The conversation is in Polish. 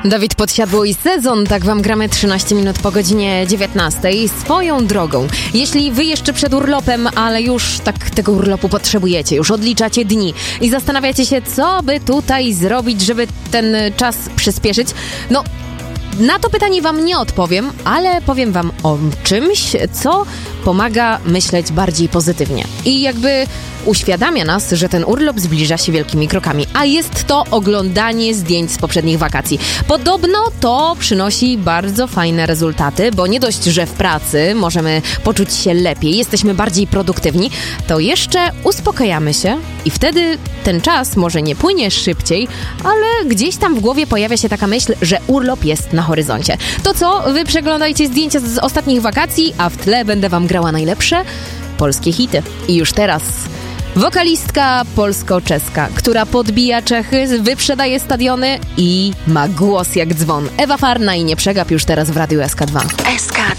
Dawid Podsiadło i Sezon, tak wam gramy 13 minut po godzinie 19. Swoją drogą, jeśli wy jeszcze przed urlopem, ale już tak tego urlopu potrzebujecie, już odliczacie dni i zastanawiacie się, co by tutaj zrobić, żeby ten czas przyspieszyć, no na to pytanie wam nie odpowiem, ale powiem wam o czymś, co pomaga myśleć bardziej pozytywnie i jakby uświadamia nas, że ten urlop zbliża się wielkimi krokami, a jest to oglądanie zdjęć z poprzednich wakacji. Podobno to przynosi bardzo fajne rezultaty, bo nie dość, że w pracy możemy poczuć się lepiej, jesteśmy bardziej produktywni, to jeszcze uspokajamy się i wtedy ten czas może nie płynie szybciej, ale gdzieś tam w głowie pojawia się taka myśl, że urlop jest na horyzoncie. To co? Wy przeglądajcie zdjęcia z ostatnich wakacji, a w tle będę wam grała najlepsze polskie hity. I już teraz wokalistka polsko-czeska, która podbija Czechy, wyprzedaje stadiony i ma głos jak dzwon. Ewa Farna i Nie przegap już teraz w Radiu SK2. SK2.